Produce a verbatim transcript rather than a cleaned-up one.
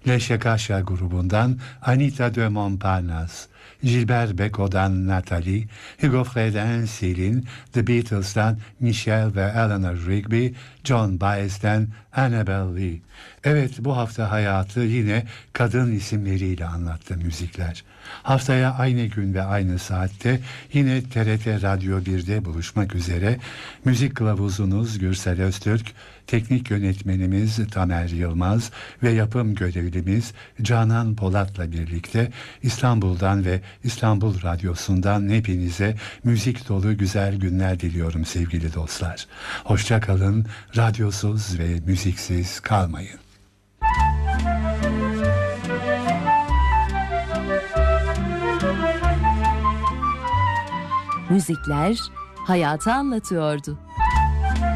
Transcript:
Le Şakaşa grubundan Anita de Montparnasse, Gilbert Bécaud'dan Nathalie, Hugo Fred'den Céline, The Beatles'tan Michelle ve Eleanor Rigby, John Baez'den Annabel Lee. Evet, bu hafta hayatı yine kadın isimleriyle anlattı müzikler. Haftaya aynı gün ve aynı saatte yine T R T Radyo bir'de buluşmak üzere. Müzik kılavuzunuz Gürsel Öztürk, teknik yönetmenimiz Tamer Yılmaz ve yapım görevlimiz Canan Polat'la birlikte İstanbul'dan ve İstanbul Radyosu'ndan hepinize müzik dolu güzel günler diliyorum sevgili dostlar. Hoşça kalın, radyosuz ve müziksiz kalmayın. Müzikler hayatı anlatıyordu.